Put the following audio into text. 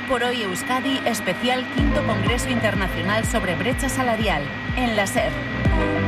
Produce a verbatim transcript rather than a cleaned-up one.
por hoy Euskadi, especial quinto Congreso Internacional sobre Brecha Salarial, en la SER.